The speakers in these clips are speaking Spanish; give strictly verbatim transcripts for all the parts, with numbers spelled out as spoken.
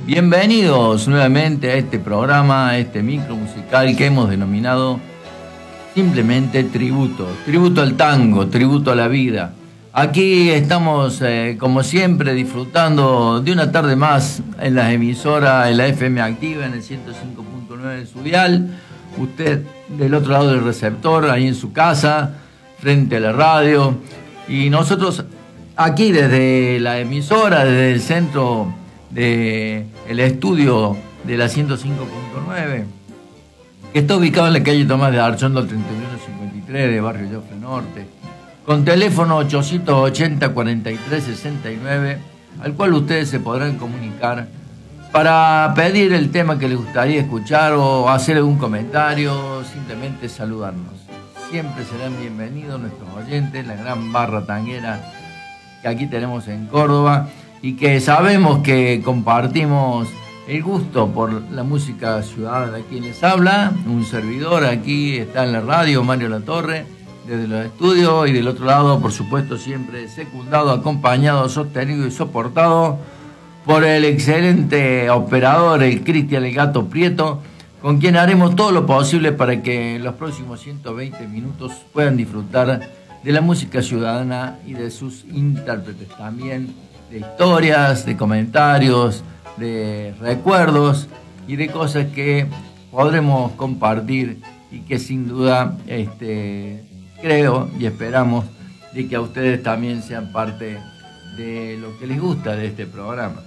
Bienvenidos nuevamente a este programa, a este micro musical que hemos denominado simplemente tributo. Tributo al tango, tributo a la vida. Aquí estamos, eh, como siempre, disfrutando de una tarde más en las emisoras, en la F M Activa, en el ciento cinco punto nueve de su dial. Usted del otro lado del receptor, ahí en su casa, frente a la radio. Y nosotros aquí desde la emisora, desde el centro del estudio de la ciento cinco punto nueve, que está ubicado en la calle Tomás de Archondo, treinta y uno cincuenta y tres, de Barrio Jofre Norte, con teléfono ochocientos ochenta, cuarenta y tres sesenta y nueve, al cual ustedes se podrán comunicar para pedir el tema que les gustaría escuchar o hacer algún comentario, simplemente saludarnos. Siempre serán bienvenidos nuestros oyentes, la gran barra tanguera que aquí tenemos en Córdoba y que sabemos que compartimos el gusto por la música ciudadana. De quien les habla, un servidor, aquí está en la radio, Mario Latorre, desde los estudios, y del otro lado, por supuesto, siempre secundado, acompañado, sostenido y soportado por el excelente operador, el Cristian El Gato Prieto, con quien haremos todo lo posible para que en los próximos ciento veinte minutos puedan disfrutar de la música ciudadana y de sus intérpretes, también de historias, de comentarios, de recuerdos y de cosas que podremos compartir y que sin duda este, creo y esperamos de que a ustedes también sean parte de lo que les gusta de este programa.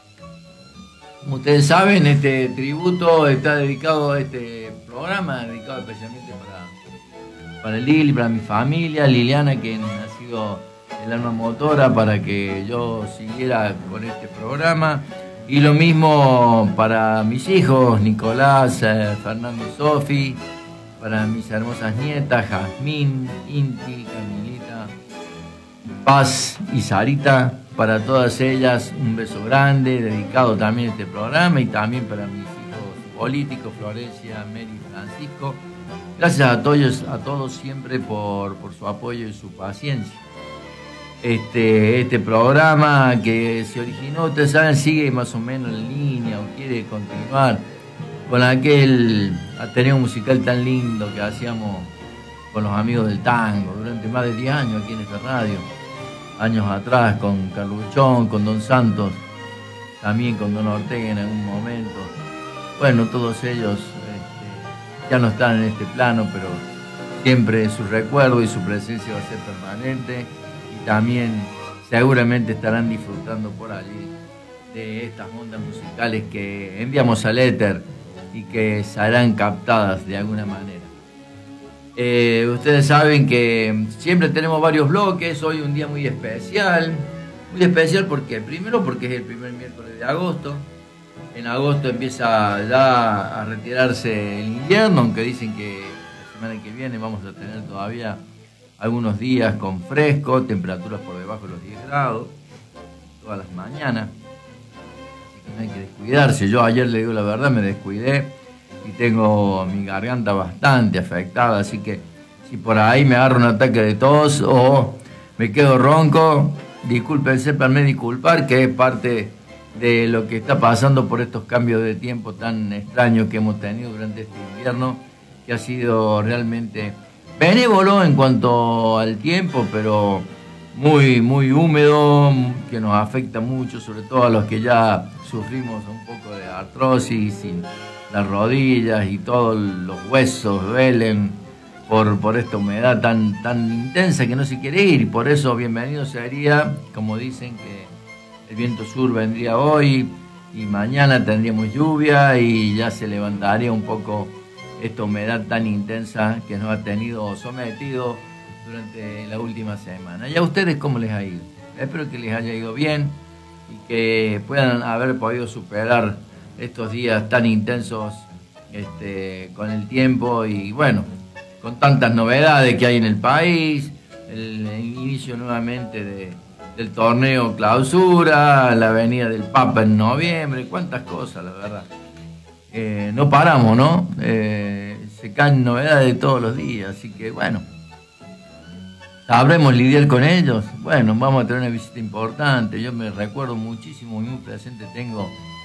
Como ustedes saben, este tributo está dedicado a este programa, dedicado especialmente para, para Lili, para mi familia, Liliana, quien ha sido el alma motora para que yo siguiera con este programa. Y lo mismo para mis hijos, Nicolás, eh, Fernando y Sofi, para mis hermosas nietas, Jazmín, Inti, Camilita, Paz y Sarita. Para todas ellas un beso grande, dedicado también a este programa, y también para mis hijos políticos, Florencia, Mary y Francisco. Gracias a todos, a todos siempre por, por su apoyo y su paciencia. Este, este programa que se originó, ustedes saben, sigue más o menos en línea o quiere continuar con aquel ateneo musical tan lindo que hacíamos con los amigos del tango durante más de diez años aquí en esta radio. Años atrás con Carluchón, con Don Santos, también con Don Ortega en algún momento. Bueno, todos ellos este, ya no están en este plano, pero siempre su recuerdo y su presencia va a ser permanente. También seguramente estarán disfrutando por allí de estas ondas musicales que enviamos al éter y que serán captadas de alguna manera. Eh, ustedes saben que siempre tenemos varios bloques. Hoy un día muy especial. Muy especial porque primero porque es el primer miércoles de agosto. En agosto empieza ya a retirarse el invierno, aunque dicen que la semana que viene vamos a tener todavía algunos días con fresco, temperaturas por debajo de los diez grados, todas las mañanas. Así que no hay que descuidarse. Yo ayer, le digo la verdad, me descuidé y tengo mi garganta bastante afectada, así que si por ahí me agarro un ataque de tos o me quedo ronco, disculpen, sépanme disculpar, que es parte de lo que está pasando por estos cambios de tiempo tan extraños que hemos tenido durante este invierno, que ha sido realmente benévolo en cuanto al tiempo, pero muy, muy húmedo, que nos afecta mucho, sobre todo a los que ya sufrimos un poco de artrosis y las rodillas y todos los huesos duelen por, por esta humedad tan, tan intensa que no se quiere ir. Y por eso bienvenido sería, como dicen, que el viento sur vendría hoy y mañana tendríamos lluvia y ya se levantaría un poco esta humedad tan intensa que nos ha tenido sometido durante la última semana. ¿Y a ustedes cómo les ha ido? Espero que les haya ido bien y que puedan haber podido superar estos días tan intensos este, con el tiempo y bueno, con tantas novedades que hay en el país, el, el inicio nuevamente de, del torneo clausura, la venida del Papa en noviembre, cuántas cosas, la verdad. Eh, no paramos, ¿no? Eh, se caen novedades todos los días, así que bueno, ¿sabremos lidiar con ellos? Bueno, vamos a tener una visita importante. Yo me recuerdo muchísimo, muy presente tengo